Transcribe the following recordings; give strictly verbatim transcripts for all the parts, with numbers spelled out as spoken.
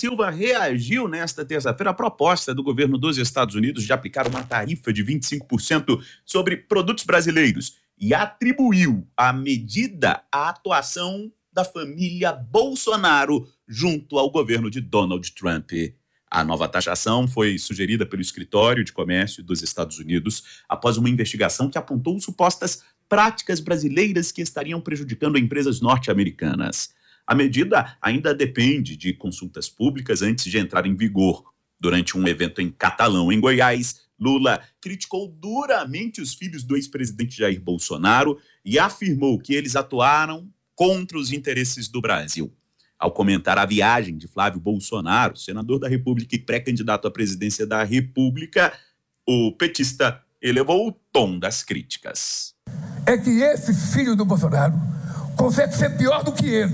Silva reagiu nesta terça-feira à proposta do governo dos Estados Unidos de aplicar uma tarifa de vinte e cinco por cento sobre produtos brasileiros e atribuiu a medida à atuação da família Bolsonaro junto ao governo de Donald Trump. A nova taxação foi sugerida pelo Escritório de Comércio dos Estados Unidos após uma investigação que apontou supostas práticas brasileiras que estariam prejudicando empresas norte-americanas. A medida ainda depende de consultas públicas antes de entrar em vigor. Durante um evento em Catalão, em Goiás, Lula criticou duramente os filhos do ex-presidente Jair Bolsonaro e afirmou que eles atuaram contra os interesses do Brasil. Ao comentar a viagem de Flávio Bolsonaro, senador da República e pré-candidato à presidência da República, o petista elevou o tom das críticas. É que esse filho do Bolsonaro consegue ser pior do que ele.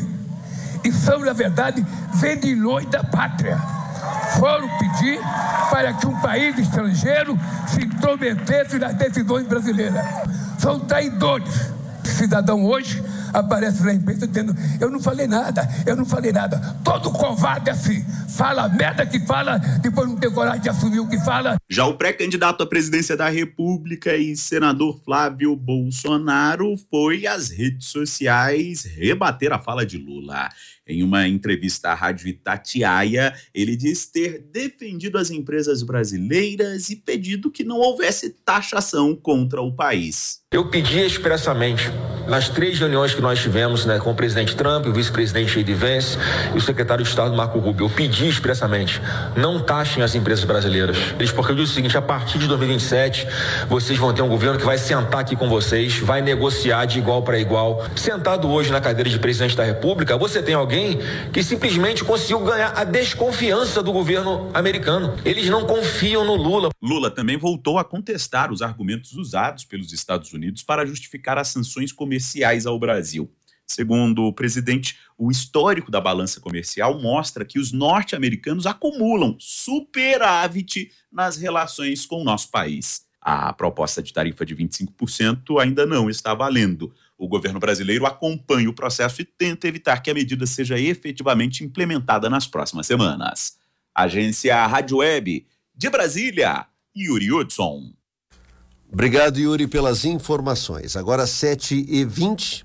E são, na verdade, vendilhões da pátria. Foram pedir para que um país estrangeiro se intrometesse nas decisões brasileiras. São traidores. Cidadão hoje aparece na imprensa dizendo: eu não falei nada, eu não falei nada. Todo covarde assim, fala a merda que fala, depois não tem coragem de assumir o que fala. Já o pré-candidato à presidência da República e senador Flávio Bolsonaro foi às redes sociais rebater a fala de Lula. Em uma entrevista à Rádio Itatiaia, ele diz ter defendido as empresas brasileiras e pedido que não houvesse taxação contra o país. Eu pedi expressamente, nas três reuniões que nós tivemos, né, com o presidente Trump, o vice-presidente J D Vance e o secretário de Estado Marco Rubio, eu pedi expressamente, não taxem as empresas brasileiras. Porque eu disse o seguinte: a partir de dois mil e vinte e sete, vocês vão ter um governo que vai sentar aqui com vocês, vai negociar de igual para igual. Sentado hoje na cadeira de presidente da República, você tem alguém que simplesmente conseguiu ganhar a desconfiança do governo americano. Eles não confiam no Lula. Lula também voltou a contestar os argumentos usados pelos Estados Unidos para justificar as sanções comerciais ao Brasil. Segundo o presidente, o histórico da balança comercial mostra que os norte-americanos acumulam superávit nas relações com o nosso país. A proposta de tarifa de vinte e cinco por cento ainda não está valendo. O governo brasileiro acompanha o processo e tenta evitar que a medida seja efetivamente implementada nas próximas semanas. Agência Rádio Web, de Brasília, Yuri Hudson. Obrigado, Yuri, pelas informações. Agora sete e vinte,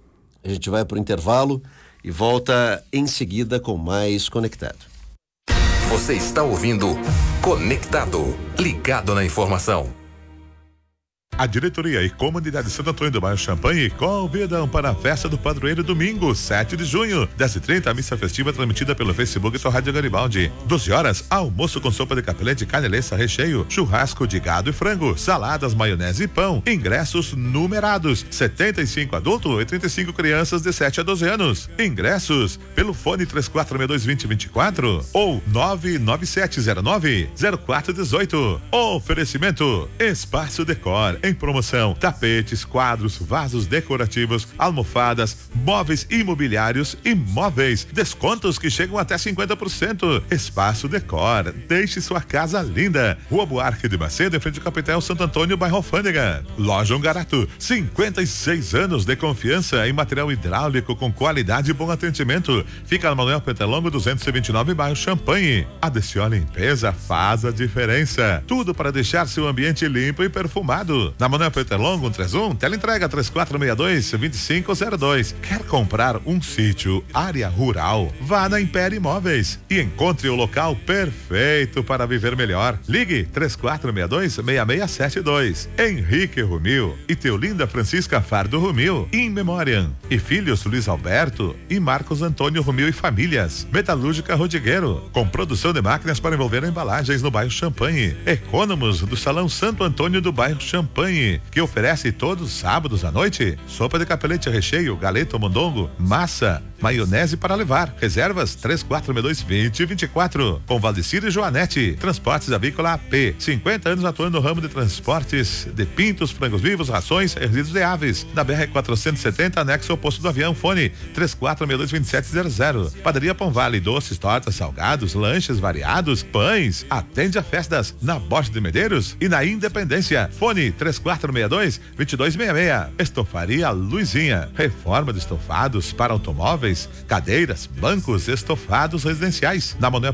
a gente vai para o intervalo e volta em seguida com mais Conectado. Você está ouvindo Conectado, ligado na informação. A diretoria e comunidade de Santo Antônio do Bairro Champanhe convidam para a festa do padroeiro domingo, sete de junho, dez e trinta, a missa festiva transmitida pelo Facebook e Rádio Garibaldi. doze horas, almoço com sopa de capelete, carne leça, recheio, churrasco de gado e frango, saladas, maionese e pão. Ingressos numerados, setenta e cinco adultos e trinta e cinco crianças de sete a doze anos. Ingressos pelo fone três quatro seis dois, dois zero dois quatro ou nove nove sete zero nove, zero quatro um oito. Oferecimento Espaço Decor. Em promoção, tapetes, quadros, vasos decorativos, almofadas, móveis imobiliários e móveis. Descontos que chegam até cinquenta por cento. Espaço Decor. Deixe sua casa linda. Rua Buarque de Macedo, em frente ao Capitel Santo Antônio, bairro Alfândega. Loja Ungarato. cinquenta e seis anos de confiança em material hidráulico com qualidade e bom atendimento. Fica na Manuel Petalongo duzentos e vinte e nove, bairro Champanhe. A D C O Limpeza faz a diferença. Tudo para deixar seu ambiente limpo e perfumado. Na Manuel Petalongo, cento e trinta e um, teleentrega três quatro seis dois, dois cinco zero dois. Quer comprar um sítio, área rural? Vá na Império Imóveis e encontre o local perfeito para viver melhor. Ligue três quatro seis dois, seis seis sete dois. Henrique Rumil e Teolinda Francisca Fardo Rumil, in memoriam. E filhos Luiz Alberto e Marcos Antônio Rumil e famílias. Metalúrgica Rodrigueiro, com produção de máquinas para envolver embalagens no bairro Champanhe. Econômos do Salão Santo Antônio do bairro Champanhe, que oferece todos os sábados à noite sopa de capelete, recheio, galeto, mondongo, massa, maionese para levar. Reservas três quatro seis dois, dois zero dois quatro. Com Valdecir e Joanete. Transportes Avícola A P. cinquenta anos atuando no ramo de transportes de pintos, frangos vivos, rações e resíduos de aves. Na B R quatrocentos e setenta, anexo ao posto do avião. Fone três quatro seis dois, dois sete zero zero. Padaria Pão Vale, doces, tortas, salgados, lanches variados, pães. Atende a festas na Borges de Medeiros e na Independência. Fone três quatro seis dois, dois dois seis seis. Estofaria Luizinha. Reforma de estofados para automóveis, cadeiras, bancos, estofados residenciais. Na Manuel